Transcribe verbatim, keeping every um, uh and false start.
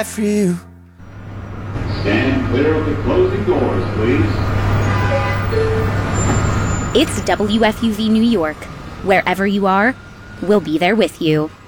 die for you. Stand clear of the closing doors, please. It's W F U V New York. Wherever you are, we'll be there with you.